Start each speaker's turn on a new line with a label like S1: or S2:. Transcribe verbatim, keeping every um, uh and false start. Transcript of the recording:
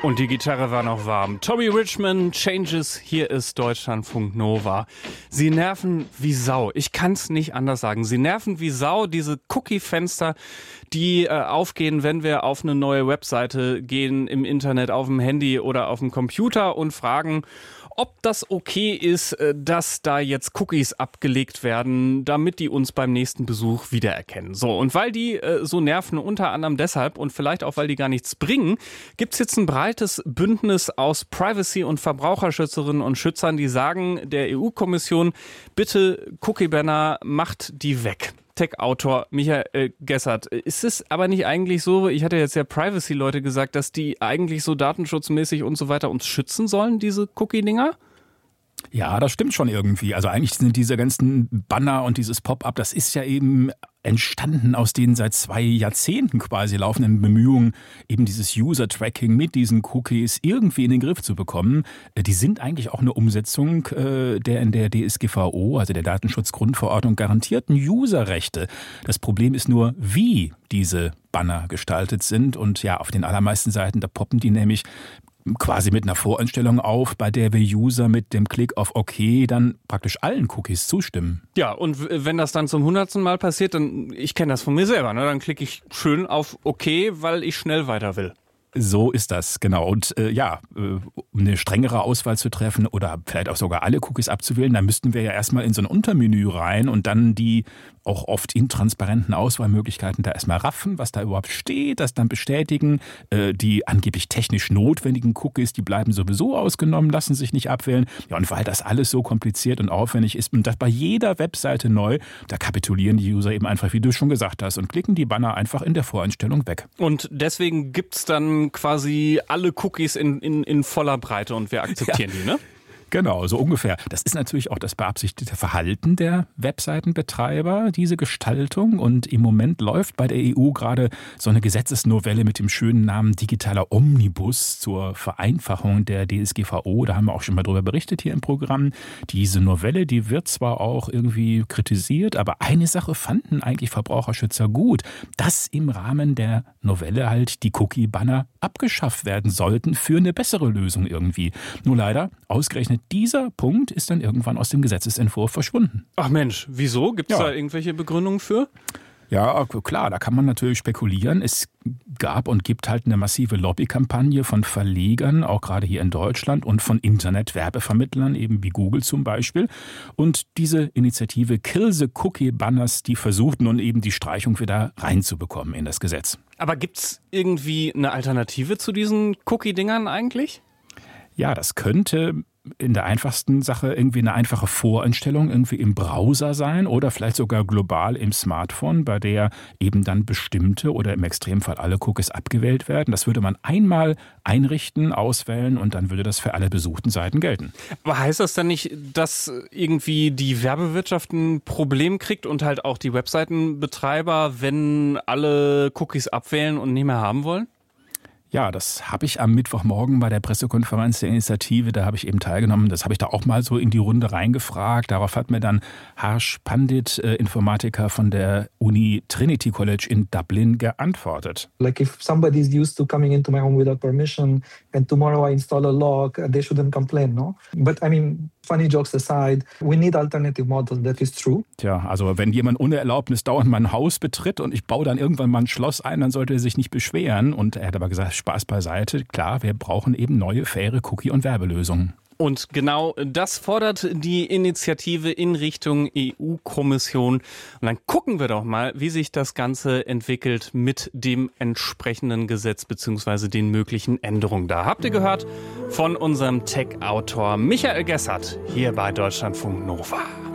S1: Und die Gitarre war noch warm. Tommy Richmond, Changes, hier ist Deutschlandfunk Nova. Sie nerven wie Sau. Ich kann's nicht anders sagen. Sie nerven wie Sau, diese Cookie-Fenster, die äh, aufgehen, wenn wir auf eine neue Webseite gehen, im Internet, auf dem Handy oder auf dem Computer und fragen, ob das okay ist, dass da jetzt Cookies abgelegt werden, damit die uns beim nächsten Besuch wiedererkennen. So, und weil die äh, so nerven, unter anderem deshalb und vielleicht auch, weil die gar nichts bringen, gibt's jetzt ein breites Bündnis aus Privacy- und Verbraucherschützerinnen und Schützern, die sagen der E U-Kommission, bitte Cookie-Banner, macht die weg. Tech-Autor Michael Gessert. Ist es aber nicht eigentlich so, ich hatte jetzt ja Privacy-Leute gesagt, dass die eigentlich so datenschutzmäßig und so weiter uns schützen sollen, diese Cookie-Dinger?
S2: Ja, das stimmt schon irgendwie. Also eigentlich sind diese ganzen Banner und dieses Pop-up, das ist ja eben entstanden aus den seit zwei Jahrzehnten quasi laufenden Bemühungen, eben dieses User-Tracking mit diesen Cookies irgendwie in den Griff zu bekommen. Die sind eigentlich auch eine Umsetzung der in der D S G V O, also der Datenschutzgrundverordnung, garantierten Userrechte. Das Problem ist nur, wie diese Banner gestaltet sind. Und ja, auf den allermeisten Seiten, da poppen die nämlich quasi mit einer Voreinstellung auf, bei der wir User mit dem Klick auf OK dann praktisch allen Cookies zustimmen.
S1: Ja, und wenn das dann zum hundertsten Mal passiert, dann, ich kenne das von mir selber, ne, dann klicke ich schön auf OK, weil ich schnell weiter will.
S2: So ist das, genau. Und äh, ja, äh, um eine strengere Auswahl zu treffen oder vielleicht auch sogar alle Cookies abzuwählen, dann müssten wir ja erstmal in so ein Untermenü rein und dann die auch oft intransparenten Auswahlmöglichkeiten da erstmal raffen, was da überhaupt steht, das dann bestätigen. Äh, die angeblich technisch notwendigen Cookies, die bleiben sowieso ausgenommen, lassen sich nicht abwählen. Ja, und weil das alles so kompliziert und aufwendig ist und das bei jeder Webseite neu, da kapitulieren die User eben einfach, wie du schon gesagt hast, und klicken die Banner einfach in der Voreinstellung weg.
S1: Und deswegen gibt's dann quasi alle Cookies in, in, in voller Breite und wir akzeptieren ja. die, ne?
S2: Genau, so ungefähr. Das ist natürlich auch das beabsichtigte Verhalten der Webseitenbetreiber, diese Gestaltung. Und im Moment läuft bei der E U gerade so eine Gesetzesnovelle mit dem schönen Namen Digitaler Omnibus zur Vereinfachung der D S G V O. Da haben wir auch schon mal drüber berichtet hier im Programm. Diese Novelle, die wird zwar auch irgendwie kritisiert, aber eine Sache fanden eigentlich Verbraucherschützer gut, dass im Rahmen der Novelle halt die Cookie-Banner abgeschafft werden sollten für eine bessere Lösung irgendwie. Nur leider, ausgerechnet dieser Punkt ist dann irgendwann aus dem Gesetzesentwurf verschwunden.
S1: Ach Mensch, wieso? Gibt es
S2: ja.
S1: da irgendwelche Begründungen für?
S2: Ja, klar, da kann man natürlich spekulieren. Es gab und gibt halt eine massive Lobbykampagne von Verlegern, auch gerade hier in Deutschland, und von Internetwerbevermittlern, eben wie Google zum Beispiel. Und diese Initiative Kill the Cookie Banners, die versucht nun eben die Streichung wieder reinzubekommen in das Gesetz.
S1: Aber gibt's irgendwie eine Alternative zu diesen Cookie-Dingern eigentlich?
S2: Ja, das könnte in der einfachsten Sache irgendwie eine einfache Voreinstellung irgendwie im Browser sein oder vielleicht sogar global im Smartphone, bei der eben dann bestimmte oder im Extremfall alle Cookies abgewählt werden. Das würde man einmal einrichten, auswählen und dann würde das für alle besuchten Seiten gelten.
S1: Aber heißt das dann nicht, dass irgendwie die Werbewirtschaft ein Problem kriegt und halt auch die Webseitenbetreiber, wenn alle Cookies abwählen und nicht mehr haben wollen?
S2: Ja, das habe ich am Mittwochmorgen bei der Pressekonferenz der Initiative, da habe ich eben teilgenommen. Das habe ich da auch mal so in die Runde reingefragt. Darauf hat mir dann Harsh Pandit, äh, Informatiker von der Uni Trinity College in Dublin, geantwortet.
S3: Like if somebody is used to coming into my home without permission and tomorrow I install a lock, they shouldn't complain, no? But I mean, funny jokes aside, we need alternative models, that is true.
S2: Tja, also wenn jemand ohne Erlaubnis dauernd mein Haus betritt und ich baue dann irgendwann mal ein Schloss ein, dann sollte er sich nicht beschweren. Und er hat aber gesagt, Spaß beiseite, klar, wir brauchen eben neue, faire Cookie- und Werbelösungen.
S1: Und genau das fordert die Initiative in Richtung E U-Kommission. Und dann gucken wir doch mal, wie sich das Ganze entwickelt mit dem entsprechenden Gesetz bzw. den möglichen Änderungen. Da habt ihr gehört von unserem Tech-Autor Michael Gessert hier bei Deutschlandfunk Nova.